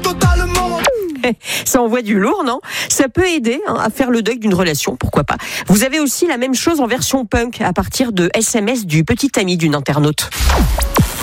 totalement. Ça envoie du lourd, non ? Ça peut aider à faire le deuil d'une relation, pourquoi pas. Vous avez aussi la même chose en version punk à partir de SMS du petit ami d'une internaute.